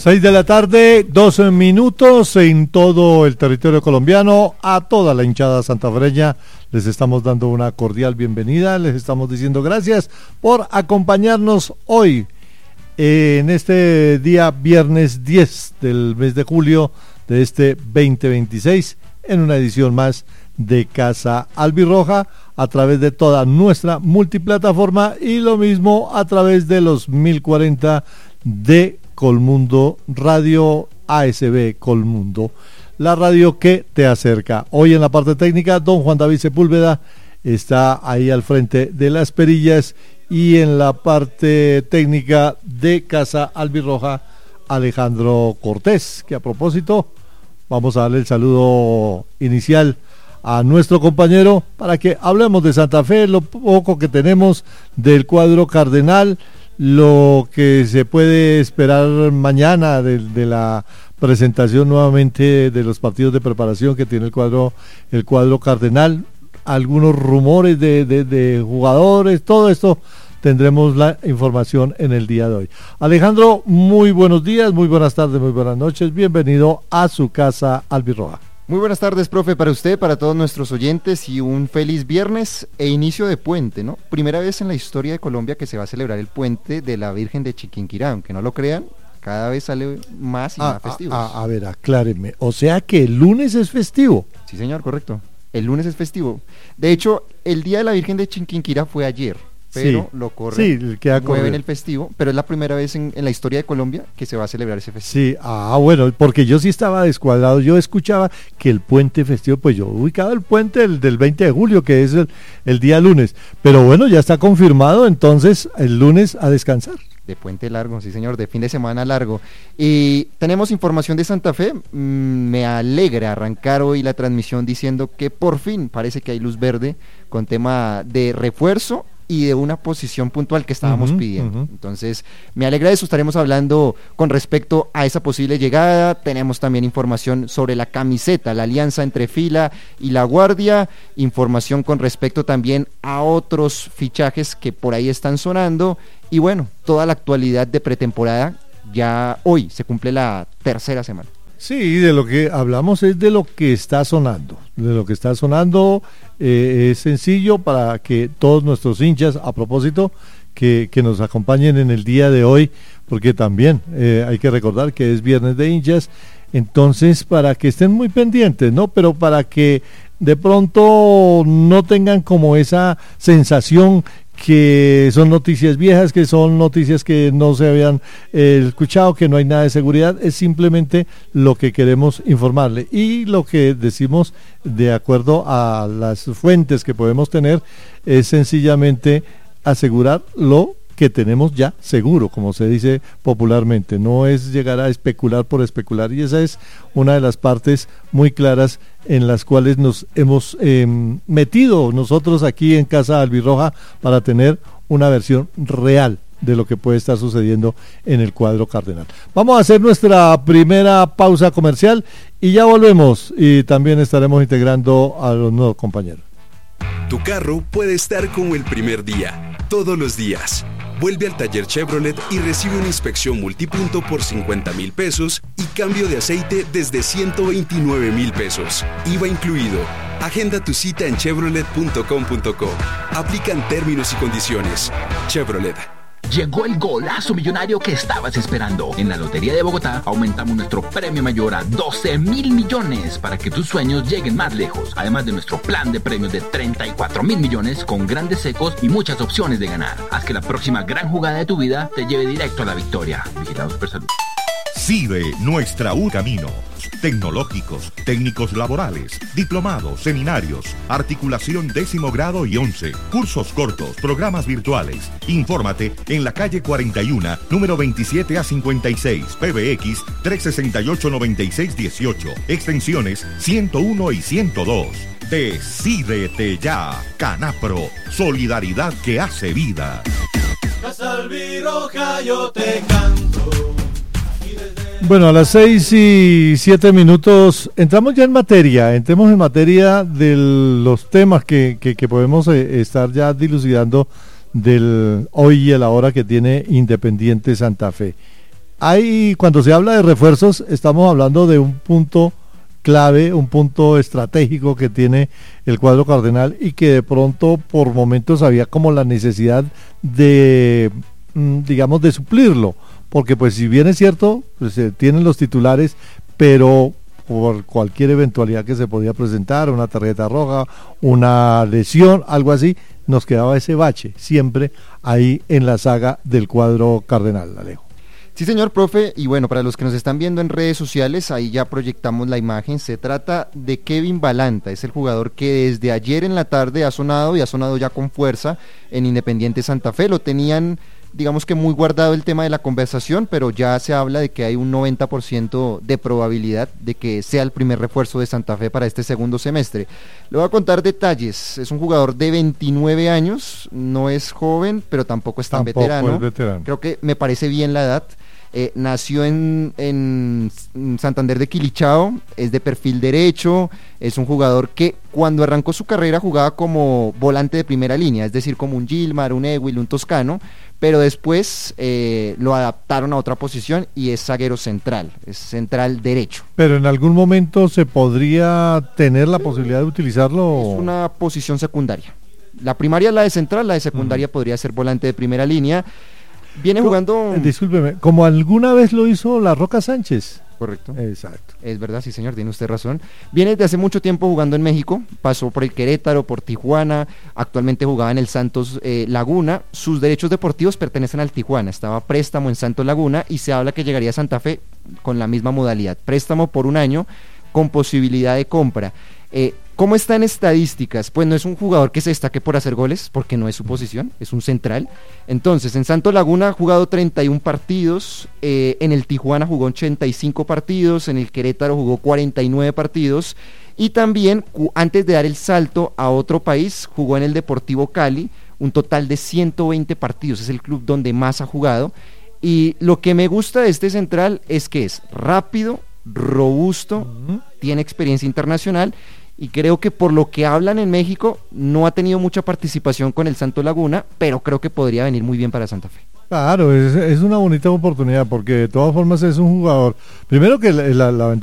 6 de la tarde, 12 minutos en todo el territorio colombiano. A toda la hinchada santafereña les estamos dando una cordial bienvenida, les estamos diciendo gracias por acompañarnos hoy en este día viernes 10 del mes de julio de este 2026 en una edición más de Casa Albirroja a través de toda nuestra multiplataforma y lo mismo a través de los 1040 de Colmundo Radio, ASB Colmundo, la radio que te acerca. Hoy en la parte técnica, don Juan David Sepúlveda está ahí al frente de las perillas y en la parte técnica de Casa Albirroja, Alejandro Cortés, que a propósito, vamos a darle el saludo inicial a nuestro compañero para que hablemos de Santa Fe, lo poco que tenemos del cuadro cardenal, lo que se puede esperar mañana de la presentación nuevamente de los partidos de preparación que tiene el cuadro cardenal, algunos rumores de jugadores, todo esto tendremos la información en el día de hoy. Alejandro, muy buenos días, muy buenas tardes, muy buenas noches, bienvenido a su Casa Albirroja. Muy buenas tardes, profe, para usted, para todos nuestros oyentes y un feliz viernes e inicio de puente, ¿no? Primera vez en la historia de Colombia que se va a celebrar el puente de la Virgen de Chiquinquirá, aunque no lo crean, cada vez sale más y más festivos. A ver, acláreme, o sea que el lunes es festivo. Sí, señor, correcto, el lunes es festivo. De hecho, el día de la Virgen de Chiquinquirá fue ayer, pero sí, lo corre, mueven el festivo, pero es la primera vez en la historia de Colombia que se va a celebrar ese festivo. Sí, bueno, porque yo sí estaba descuadrado, yo escuchaba que el puente festivo, pues yo ubicaba el puente del 20 de julio, que es el día lunes, pero bueno, ya está confirmado, entonces el lunes a descansar. De puente largo, sí señor, de fin de semana largo. Y tenemos información de Santa Fe. Me alegra arrancar hoy la transmisión diciendo que por fin parece que hay luz verde con tema de refuerzo y de una posición puntual que estábamos pidiendo. Entonces, me alegra eso, estaremos hablando con respecto a esa posible llegada. Tenemos también información sobre la camiseta, la alianza entre Fila y La Guardia, información con respecto también a otros fichajes que por ahí están sonando, y bueno, toda la actualidad de pretemporada. Ya hoy se cumple la tercera semana. Sí, de lo que hablamos es de lo que está sonando. De lo que está sonando es sencillo para que todos nuestros hinchas, a propósito, que nos acompañen en el día de hoy, porque también hay que recordar que es viernes de hinchas, entonces para que estén muy pendientes, ¿no? Pero para que de pronto no tengan como esa sensación que son noticias viejas, que son noticias que no se habían escuchado, que no hay nada de seguridad, es simplemente lo que queremos informarle y lo que decimos de acuerdo a las fuentes que podemos tener es sencillamente asegurar lo que tenemos ya seguro, como se dice popularmente, no es llegar a especular por especular, y esa es una de las partes muy claras en las cuales nos hemos metido nosotros aquí en Casa Albirroja para tener una versión real de lo que puede estar sucediendo en el cuadro cardenal. Vamos a hacer nuestra primera pausa comercial y ya volvemos, y también estaremos integrando a los nuevos compañeros. Tu carro puede estar como el primer día, todos los días. Vuelve al taller Chevrolet y recibe una inspección multipunto por 50,000 pesos y cambio de aceite desde 129,000 pesos. IVA incluido. Agenda tu cita en chevrolet.com.co. Aplican términos y condiciones. Chevrolet. Llegó el golazo millonario que estabas esperando. En la Lotería de Bogotá aumentamos nuestro premio mayor a 12,000 millones para que tus sueños lleguen más lejos. Además de nuestro plan de premios de 34,000 millones con grandes secos y muchas opciones de ganar. Haz que la próxima gran jugada de tu vida te lleve directo a la victoria. Vigilado Supersalud. Sigue nuestra camino. Tecnológicos, técnicos laborales, diplomados, seminarios, articulación 10º grado y 11, cursos cortos, programas virtuales. Infórmate en la calle 41, número 27 a 56, PBX 368-9618, extensiones 101 y 102. Decídete ya, Canapro, solidaridad que hace vida. Casa Albirroja, yo te canto. Bueno, a las 6:07 entramos ya en materia, entremos en materia de los temas que podemos estar ya dilucidando del hoy y a la hora que tiene Independiente Santa Fe. cuando se habla de refuerzos, estamos hablando de un punto clave, un punto estratégico que tiene el cuadro cardenal y que de pronto por momentos había como la necesidad de, digamos, de suplirlo, porque pues si bien es cierto, pues tienen los titulares, pero por cualquier eventualidad que se podía presentar, una tarjeta roja, una lesión, algo así, nos quedaba ese bache siempre ahí en la saga del cuadro cardenal, Alejo. Sí, señor profe, y bueno, para los que nos están viendo en redes sociales, ahí ya proyectamos la imagen. Se trata de Kevin Balanta, es el jugador que desde ayer en la tarde ha sonado y ha sonado ya con fuerza en Independiente Santa Fe. Lo tenían, digamos que muy guardado el tema de la conversación, pero ya se habla de que hay un 90% de probabilidad de que sea el primer refuerzo de Santa Fe para este segundo semestre. Le voy a contar detalles. Es un jugador de 29 años, no es joven, pero tampoco es tan veterano. Creo que me parece bien la edad. Nació en Santander de Quilichao, es de perfil derecho, es un jugador que cuando arrancó su carrera jugaba como volante de primera línea, es decir, como un Gilmar, un Ewil, un Toscano, pero después lo adaptaron a otra posición y es zaguero central, es central derecho. ¿Pero en algún momento se podría tener la posibilidad de utilizarlo? Es una posición secundaria. La primaria es la de central, la de secundaria podría ser volante de primera línea. Viene jugando... Discúlpeme, como alguna vez lo hizo La Roca Sánchez. Correcto. Exacto. Es verdad, sí señor, tiene usted razón. Viene desde hace mucho tiempo jugando en México, pasó por el Querétaro, por Tijuana, actualmente jugaba en el Santos Laguna. Sus derechos deportivos pertenecen al Tijuana, estaba préstamo en Santos Laguna y se habla que llegaría a Santa Fe con la misma modalidad, préstamo por un año con posibilidad de compra. ¿Cómo está en estadísticas? Pues no es un jugador que se destaque por hacer goles, porque no es su posición, es un central. Entonces, en Santos Laguna ha jugado 31 partidos, en el Tijuana jugó 85 partidos, en el Querétaro jugó 49 partidos, y también, antes de dar el salto a otro país, jugó en el Deportivo Cali, un total de 120 partidos, es el club donde más ha jugado. Y lo que me gusta de este central es que es rápido, robusto, tiene experiencia internacional, y creo que por lo que hablan en México no ha tenido mucha participación con el Santos Laguna, pero creo que podría venir muy bien para Santa Fe. Claro, es una bonita oportunidad porque de todas formas es un jugador, primero que la ventaja